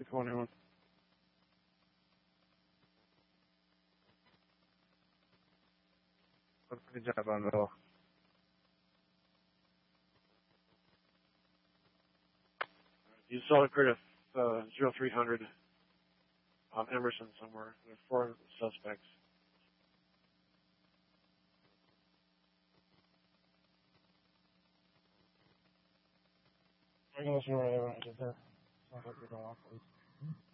21. Good job on middle. You saw the credit 0300 on Emerson somewhere. There's 4 suspects. I can listen to whatever I did there. Sounds like you're going off, please.